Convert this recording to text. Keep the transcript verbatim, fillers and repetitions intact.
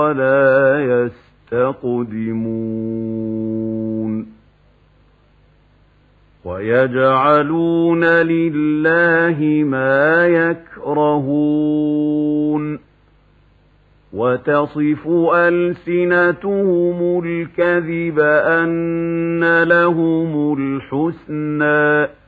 ولا يستقدمون ويجعلون لله ما يكرهون وتصف ألسنتهم الكذب أن لهم الحسنى